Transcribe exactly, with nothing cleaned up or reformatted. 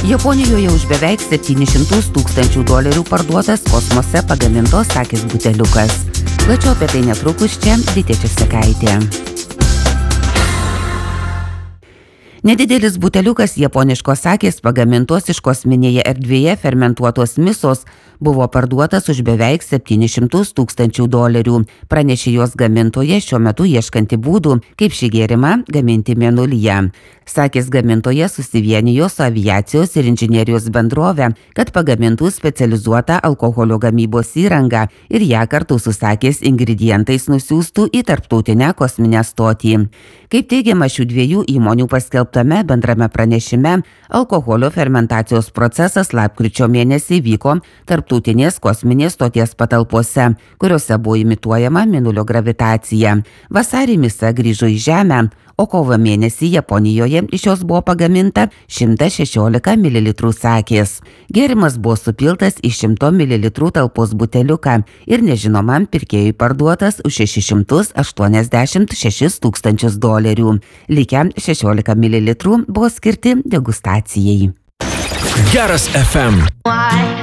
Japonijoje už beveik septynis šimtus tūkstančių dolerių parduotas kosmose pagamintos sakės buteliukas. Plačiau apie tai netrukus čia Ditė Česakaitė. Nedidelis buteliukas japoniškos sakės pagamintos iš kosminėje erdvėje fermentuotos misos buvo parduotas už beveik septynis šimtus tūkstančių dolerių. Pranešė jos gamintoje šiuo metu ieškanti būdų, kaip šį gėrimą gaminti mėnulyje. Sakės gamintoje susivienijo su aviacijos ir inžinerijos bendrove, kad pagamintų specializuotą alkoholio gamybos įrangą ir ją kartu su sakės ingredientais nusiųstų į tarptautinę kosminę stotį. Kaip teigiama šių dviejų įmonių paskelbtame bendrame pranešime, alkoholio fermentacijos procesas lapkričio mėnesį vyko tarptautinės kosminės stoties patalpose, kuriuose buvo imituojama mėnulio gravitacija. Vasarį misa grįžo į Žemę, o kovo mėnesį Japonijoje iš jos buvo pagaminta šimtas šešiolika mililitrų sakės. Gėrimas buvo supiltas į šimto mililitrų talpos buteliuką ir nežinomam pirkėjui parduotas už šešis šimtus aštuoniasdešimt šešis tūkstančius dolerių. Likę šešiolika mililitrų buvo skirti degustacijai. Geras F M.